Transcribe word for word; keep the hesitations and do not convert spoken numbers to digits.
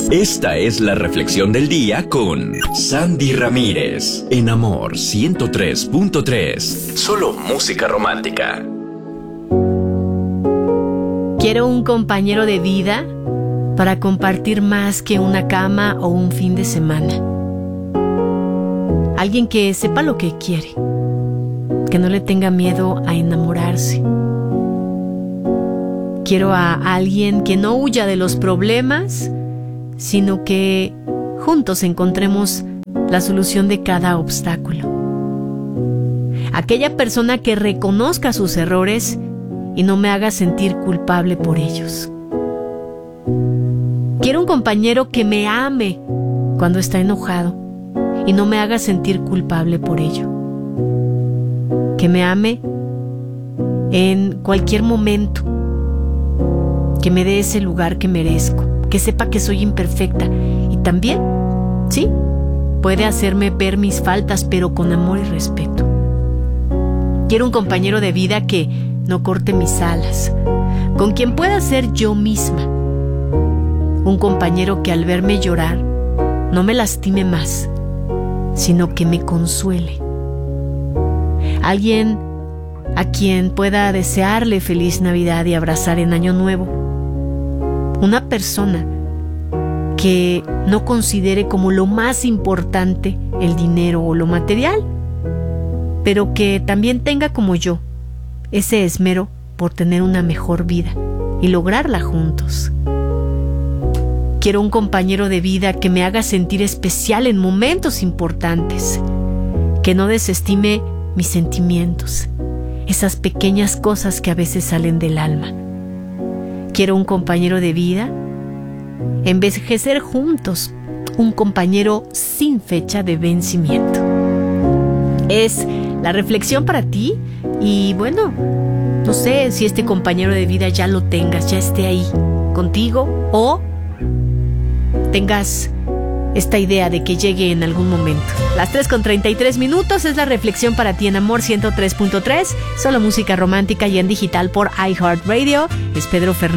Esta es la reflexión del día con Sandy Ramírez, en Amor ciento tres punto tres. Solo música romántica. Quiero un compañero de vida para compartir más que una cama o un fin de semana. Alguien que sepa lo que quiere, que no le tenga miedo a enamorarse. Quiero a alguien que no huya de los problemas, sino que juntos encontremos la solución de cada obstáculo. Aquella persona que reconozca sus errores y no me haga sentir culpable por ellos. Quiero un compañero que me ame cuando está enojado y no me haga sentir culpable por ello. Que me ame en cualquier momento, que me dé ese lugar que merezco, que sepa que soy imperfecta y también, sí, puede hacerme ver mis faltas, pero con amor y respeto. Quiero un compañero de vida que no corte mis alas, con quien pueda ser yo misma. Un compañero que al verme llorar no me lastime más, sino que me consuele. Alguien a quien pueda desearle feliz Navidad y abrazar en Año Nuevo. Una persona que no considere como lo más importante el dinero o lo material, pero que también tenga como yo ese esmero por tener una mejor vida y lograrla juntos. Quiero un compañero de vida que me haga sentir especial en momentos importantes, que no desestime mis sentimientos, esas pequeñas cosas que a veces salen del alma. Quiero un compañero de vida, envejecer juntos, un compañero sin fecha de vencimiento. Es la reflexión para ti y bueno, no sé si este compañero de vida ya lo tengas, ya esté ahí contigo o tengas esta idea de que llegue en algún momento. Las tres con treinta y tres minutos es la reflexión para ti en Amor ciento tres punto tres, solo música romántica y en digital por iHeartRadio. Es Pedro Fernández.